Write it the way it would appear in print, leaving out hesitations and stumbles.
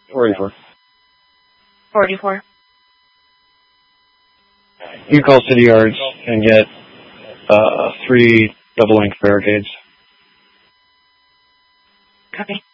44. 44. You call City Yards and get 3 double-length barricades. Copy.